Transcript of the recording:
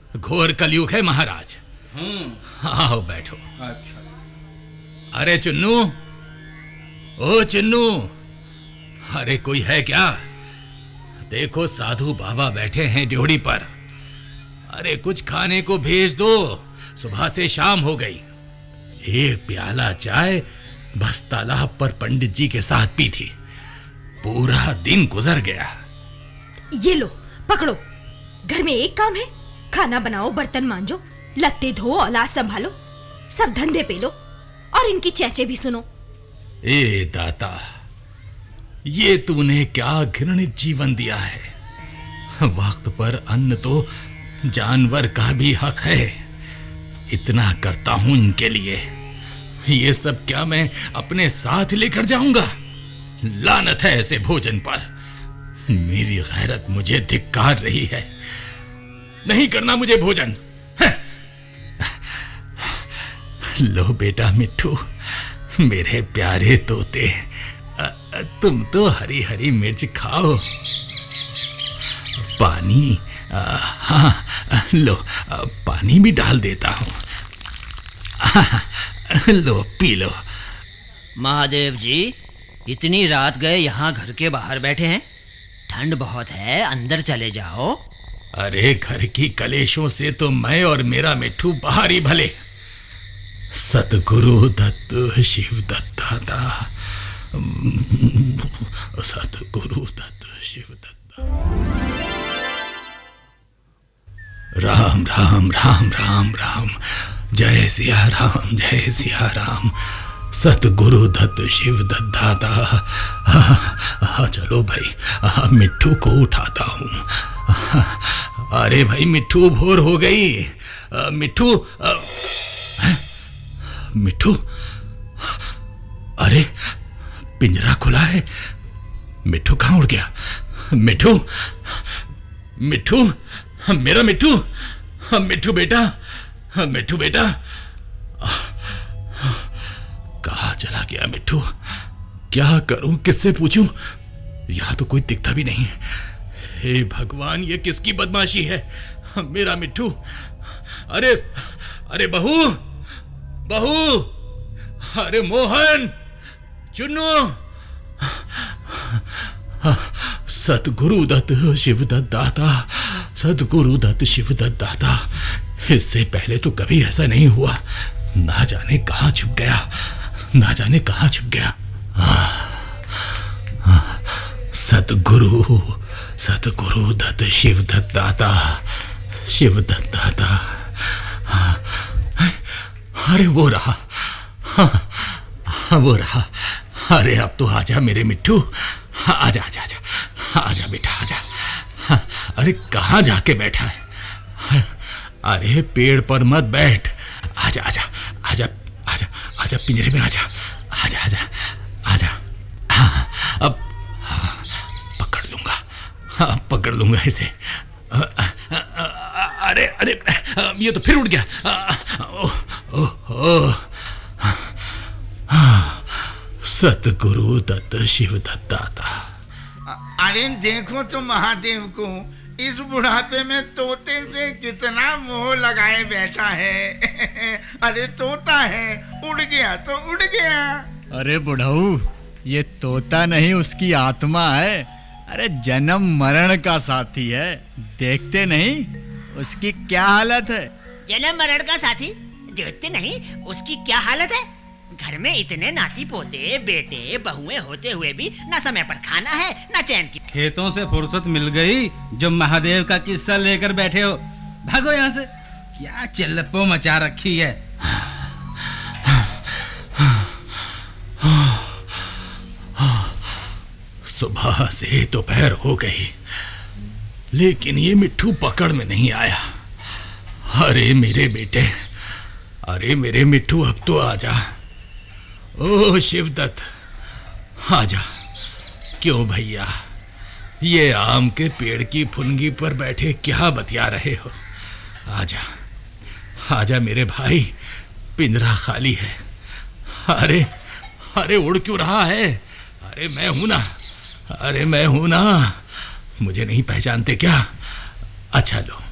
घोर कलयुग है महाराज। आओ बैठो। अच्छा। अरे चुन्नू, ओ चुन्नू, अरे कोई है क्या? देखो साधु बाबा बैठे हैं ड्योढ़ी पर। अरे कुछ खाने को भेज दो, सुबह से शाम हो गई। एक प्याला चाय बस तालाब पर पंडित जी के साथ पी थी, पूरा दिन गुजर गया। ये लो पकड़ो, घर में एक काम है, खाना बनाओ, बर्तन मांजो, लत्ते धो, औलाद संभालो, सब धंधे पे लो और इनकी चेचे भी सुनो। ए दाता, ये तूने क्या घृणित जीवन दिया है। वक्त पर अन्न तो जानवर का भी हक है। इतना करता हूं इनके लिए, ये सब क्या मैं अपने साथ लेकर जाऊंगा? लानत है ऐसे भोजन पर। मेरी गैरत मुझे धिक्कार रही है। नहीं करना मुझे भोजन। लो बेटा मिट्ठू, मेरे प्यारे तोते, तुम तो हरी हरी मिर्च खाओ। पानी, हाँ लो, पानी भी डाल देता हूं। लो पी लो। महादेव जी, इतनी रात गए यहाँ घर के बाहर बैठे हैं? ठंड बहुत है, अंदर चले जाओ। अरे घर की कलेशों से तो मैं और मेरा मिट्ठू बाहर ही भले। सतगुरु दत्त शिव दत्ता, सतगुरु दत्त शिव दत्ता। राम राम राम राम राम, जय सिया राम, जय सिया राम। सतगुरु दत्त शिव दत्ता। चलो भाई, मिट्ठू को उठाता हूँ। अरे भाई मिट्ठू, भोर हो गई। मिट्ठू, मिट्ठू, अरे पिंजरा खुला है। मिट्ठू कहाँ उड़ गया? मिट्ठू, मिट्ठू, मेरा मिट्ठू, मिट्ठू बेटा, मिट्ठू बेटा, कहाँ चला गया मिट्ठू? क्या करूं, किससे पूछूं? यहां तो कोई दिखता भी नहीं। हे भगवान, ये किसकी बदमाशी है? मेरा मिट्ठू। अरे अरे बहू, बहू, अरे मोहन, चुन्नू। सतगुरु दत्त शिव दत्त दाता, सतगुरु दत्त शिव दत्त दाता। इससे पहले तो कभी ऐसा नहीं हुआ। ना जाने कहाँ छुप गया, ना जाने कहाँ छुप गया। सतगुरु, सतगुरु दत्त शिव दत्त दाता, शिव दत्त दाता। अरे वो रहा, वो रहा। अरे अब तो आजा मेरे मिट्ठू, आजा आजा आजा, आजा बेटा आजा। अरे कहाँ जाके बैठा है? अरे पेड़ पर मत बैठ, आजा आजा आजा आजा आजा, पिंजरे में आजा, आजा आजा आजा। हाँ, अब हाँ, पकड़ लूंगा, हाँ, पकड़ लूंगा इसे। अरे अरे, ये तो फिर उड़ गया। सतगुरु दत्त शिव दत्त दाता। अरे देखो तो महादेव को, इस बुढ़ापे में तोते से कितना मोह लगाए बैठा है। अरे तोता है, उड़ गया तो उड़ गया। अरे बुढ़ऊ, ये तोता नहीं, उसकी आत्मा है। अरे जन्म मरण का साथी है, देखते नहीं उसकी क्या हालत है? जन्म मरण का साथी देखते नहीं उसकी क्या हालत है? घर में इतने नाती पोते, बेटे बहुएं होते हुए भी ना समय पर खाना है, ना चैन की। खेतों से फुर्सत मिल गई जो महादेव का किस्सा लेकर बैठे हो। भागो यहाँ से, क्या चिल्लपो मचा रखी है। सुबह से दोपहर हो गई, लेकिन ये मिट्ठू पकड़ में नहीं आया। अरे मेरे बेटे, अरे मेरे मिट्ठू, अब तो आजा। ओ शिवदत्त, आजा। क्यों भैया, ये आम के पेड़ की फुनगी पर बैठे क्या बतिया रहे हो? आजा आजा मेरे भाई, पिंजरा खाली है। अरे अरे उड़ क्यों रहा है? अरे मैं हूं ना, अरे मैं हूं ना, मुझे नहीं पहचानते क्या? अच्छा लो,